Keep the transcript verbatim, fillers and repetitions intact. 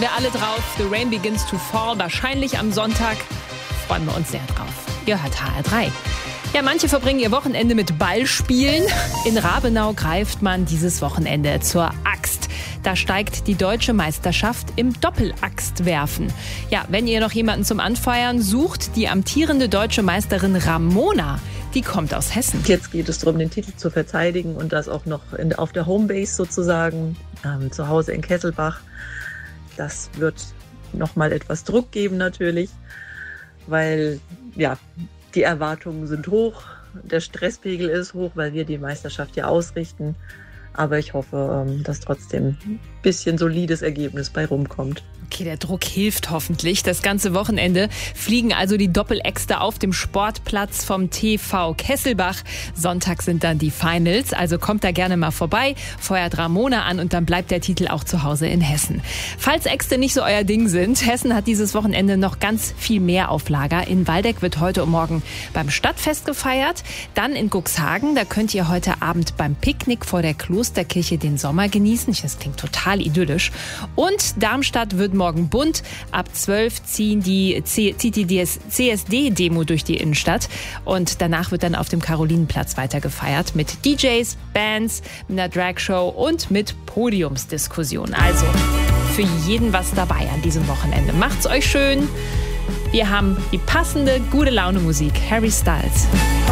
wir alle drauf. The Rain Begins to Fall, wahrscheinlich am Sonntag. Freuen wir uns sehr drauf. Ihr hört H R drei. Ja, manche verbringen ihr Wochenende mit Ballspielen. In Rabenau greift man dieses Wochenende zur Axt. Da steigt die deutsche Meisterschaft im Doppelaxtwerfen. Ja, wenn ihr noch jemanden zum Anfeuern sucht, die amtierende deutsche Meisterin Ramona, die kommt aus Hessen. Jetzt geht es darum, den Titel zu verteidigen und das auch noch in, auf der Homebase sozusagen, ähm, zu Hause in Kesselbach. Das wird nochmal etwas Druck geben natürlich, weil ja, die Erwartungen sind hoch, der Stresspegel ist hoch, weil wir die Meisterschaft ja ausrichten. Aber ich hoffe, dass trotzdem ein bisschen solides Ergebnis bei rumkommt. Okay, der Druck hilft hoffentlich. Das ganze Wochenende fliegen also die Doppeläxte auf dem Sportplatz vom T V Kesselbach. Sonntag sind dann die Finals, also kommt da gerne mal vorbei, feuert Ramona an und dann bleibt der Titel auch zu Hause in Hessen. Falls Äxte nicht so euer Ding sind, Hessen hat dieses Wochenende noch ganz viel mehr auf Lager. In Waldeck wird heute und morgen beim Stadtfest gefeiert. Dann in Cuxhagen, da könnt ihr heute Abend beim Picknick vor der Klosterkirche den Sommer genießen. Das klingt total idyllisch. Und Darmstadt wird morgen bunt. Ab zwölf ziehen die, zieht die C S D-Demo durch die Innenstadt. Und danach wird dann auf dem Karolinenplatz weiter gefeiert mit D Js, Bands, mit einer Dragshow und mit Podiumsdiskussionen. Also für jeden was dabei an diesem Wochenende. Macht's euch schön. Wir haben die passende, gute Laune Musik. Harry Styles.